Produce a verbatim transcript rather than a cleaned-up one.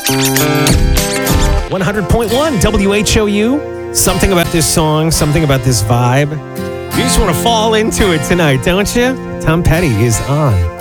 one hundred point one W H O U. Something about this song, something about this vibe. You just want to fall into it tonight, don't you? Tom Petty is on.